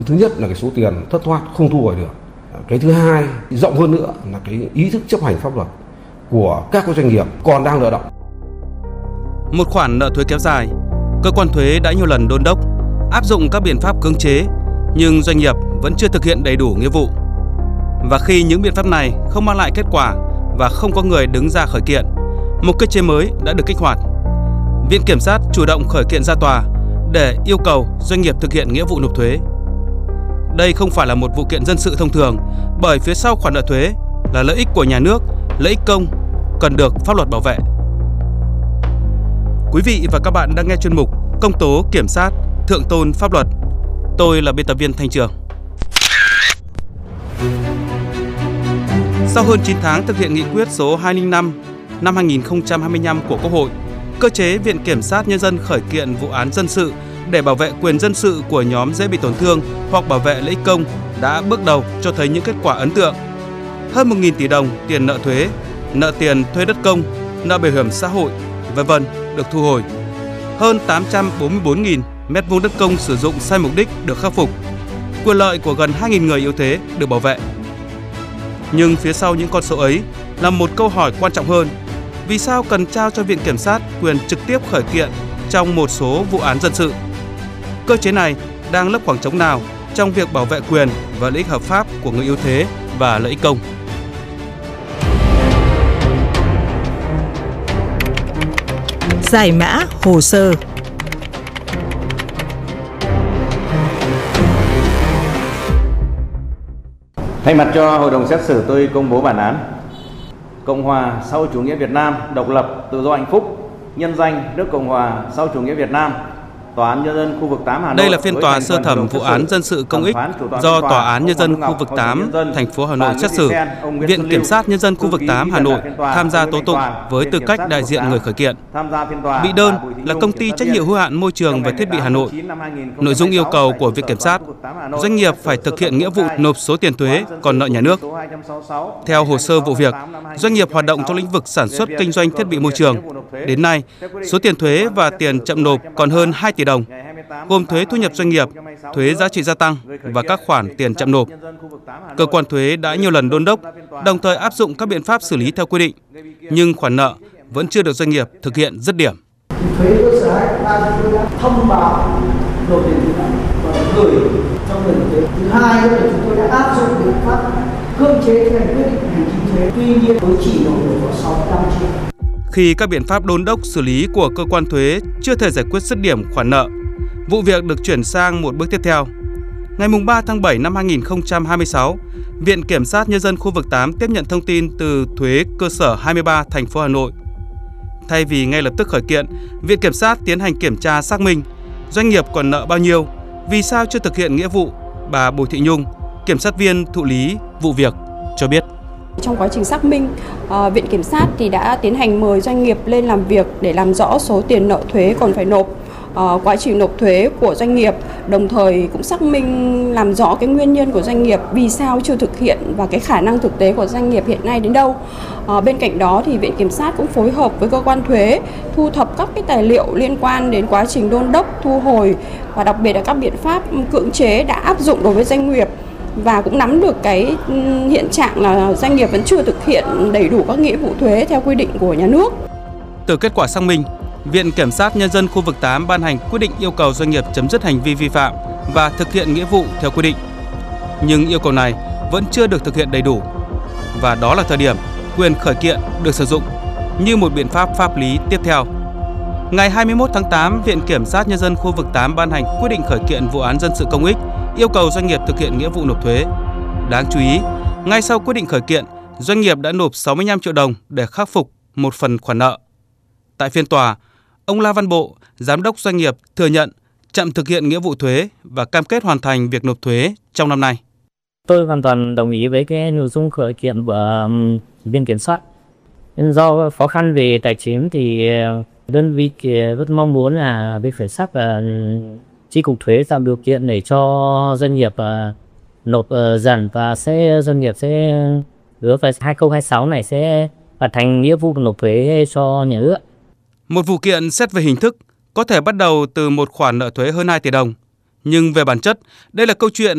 Thứ nhất là cái số tiền thất thoát không thu hồi được. Cái thứ hai, rộng hơn nữa là cái ý thức chấp hành pháp luật của các doanh nghiệp còn đang nợ động. Một khoản nợ thuế kéo dài, cơ quan thuế đã nhiều lần đôn đốc áp dụng các biện pháp cưỡng chế, nhưng doanh nghiệp vẫn chưa thực hiện đầy đủ nghĩa vụ. Và khi những biện pháp này không mang lại kết quả và không có người đứng ra khởi kiện, một cơ chế mới đã được kích hoạt. Viện Kiểm sát chủ động khởi kiện ra tòa để yêu cầu doanh nghiệp thực hiện nghĩa vụ nộp thuế. Đây không phải là một vụ kiện dân sự thông thường, bởi phía sau khoản nợ thuế là lợi ích của nhà nước, lợi ích công cần được pháp luật bảo vệ. Quý vị và các bạn đang nghe chuyên mục Công tố Kiểm sát, Thượng tôn pháp luật. Tôi là biên tập viên Thanh Trường. Sau hơn 9 tháng thực hiện nghị quyết số 205 năm 2025 của Quốc hội, cơ chế Viện Kiểm sát Nhân dân khởi kiện vụ án dân sự để bảo vệ quyền dân sự của nhóm dễ bị tổn thương hoặc bảo vệ lợi ích công đã bước đầu cho thấy những kết quả ấn tượng. Hơn 1.000 tỷ đồng tiền nợ thuế, nợ tiền thuê đất công, nợ bảo hiểm xã hội, v.v. được thu hồi. Hơn 844.000 mét vuông đất công sử dụng sai mục đích được khắc phục. Quyền lợi của gần 2.000 người yếu thế được bảo vệ. Nhưng phía sau những con số ấy là một câu hỏi quan trọng hơn. Vì sao cần trao cho Viện Kiểm sát quyền trực tiếp khởi kiện trong một số vụ án dân sự? Cơ chế này đang lấp khoảng trống nào trong việc bảo vệ quyền và lợi ích hợp pháp của người yếu thế và lợi ích công? Giải mã hồ sơ. Thay mặt cho Hội đồng xét xử, tôi công bố bản án. Cộng hòa xã hội chủ nghĩa Việt Nam độc lập, tự do, hạnh phúc, nhân danh nước Cộng hòa xã hội chủ nghĩa Việt Nam. Tòa án Nhân dân khu vực 8 Hà Nội. Đây là phiên tòa sơ thẩm vụ án dân sự công ích do Tòa án Nhân dân khu vực 8 thành phố Hà Nội xét xử. Viện Kiểm sát Nhân dân khu vực 8 Hà Nội tham gia tố tụng với tư cách đại diện người khởi kiện. Bị đơn là công ty trách nhiệm hữu hạn Môi trường và Thiết bị Hà Nội. Nội dung yêu cầu của Viện Kiểm sát, doanh nghiệp phải thực hiện nghĩa vụ nộp số tiền thuế còn nợ nhà nước. Theo hồ sơ vụ việc, doanh nghiệp hoạt động trong lĩnh vực sản xuất kinh doanh thiết bị môi trường. Đến nay, số tiền thuế và tiền chậm nộp còn hơn 2 tỷ đồng, gồm thuế thu nhập doanh nghiệp, thuế giá trị gia tăng và các khoản tiền chậm nộp. Cơ quan thuế đã nhiều lần đôn đốc, đồng thời áp dụng các biện pháp xử lý theo quy định, nhưng khoản nợ vẫn chưa được doanh nghiệp thực hiện dứt điểm. Thuế cơ sở đã thông báo nộp tiền và gửi cho người nộp thuế. Thứ hai là chúng tôi đã áp dụng biện pháp cưỡng chế thi hành quyết định hành chính thuế, tuy nhiên mới chỉ nộp được có 65 triệu. Khi các biện pháp đôn đốc xử lý của cơ quan thuế chưa thể giải quyết dứt điểm khoản nợ, vụ việc được chuyển sang một bước tiếp theo. Ngày 3 tháng 7 năm 2026, Viện Kiểm sát Nhân dân khu vực 8 tiếp nhận thông tin từ thuế cơ sở 23 thành phố Hà Nội. Thay vì ngay lập tức khởi kiện, Viện Kiểm sát tiến hành kiểm tra xác minh doanh nghiệp còn nợ bao nhiêu, vì sao chưa thực hiện nghĩa vụ. Bà Bùi Thị Nhung, kiểm sát viên thụ lý vụ việc cho biết. Trong quá trình xác minh, Viện Kiểm sát thì đã tiến hành mời doanh nghiệp lên làm việc để làm rõ số tiền nợ thuế còn phải nộp, quá trình nộp thuế của doanh nghiệp, đồng thời cũng xác minh làm rõ cái nguyên nhân của doanh nghiệp vì sao chưa thực hiện và cái khả năng thực tế của doanh nghiệp hiện nay đến đâu. Bên cạnh đó thì Viện Kiểm sát cũng phối hợp với cơ quan thuế thu thập các cái tài liệu liên quan đến quá trình đôn đốc, thu hồi và đặc biệt là các biện pháp cưỡng chế đã áp dụng đối với doanh nghiệp. Và cũng nắm được cái hiện trạng là doanh nghiệp vẫn chưa thực hiện đầy đủ các nghĩa vụ thuế theo quy định của nhà nước. Từ kết quả xác minh, Viện Kiểm sát Nhân dân khu vực 8 ban hành quyết định yêu cầu doanh nghiệp chấm dứt hành vi vi phạm và thực hiện nghĩa vụ theo quy định. Nhưng yêu cầu này vẫn chưa được thực hiện đầy đủ. Và đó là thời điểm quyền khởi kiện được sử dụng như một biện pháp pháp lý tiếp theo. Ngày 21 tháng 8, Viện Kiểm sát Nhân dân khu vực 8 ban hành quyết định khởi kiện vụ án dân sự công ích yêu cầu doanh nghiệp thực hiện nghĩa vụ nộp thuế. Đáng chú ý, ngay sau quyết định khởi kiện, doanh nghiệp đã nộp 65 triệu đồng để khắc phục một phần khoản nợ. Tại phiên tòa, ông La Văn Bộ, giám đốc doanh nghiệp thừa nhận chậm thực hiện nghĩa vụ thuế và cam kết hoàn thành việc nộp thuế trong năm nay. Tôi hoàn toàn đồng ý với cái nội dung khởi kiện của Viện Kiểm sát. Do khó khăn về tài chính thì đơn vị rất mong muốn là Viện Kiểm sát và Chi cục thuế tạo điều kiện để cho doanh nghiệp nộp dần và doanh nghiệp sẽ hứa vào 2026 này sẽ hoàn thành nghĩa vụ nộp thuế cho nhà nước. Một vụ kiện xét về hình thức có thể bắt đầu từ một khoản nợ thuế hơn 2 tỷ đồng, nhưng về bản chất, đây là câu chuyện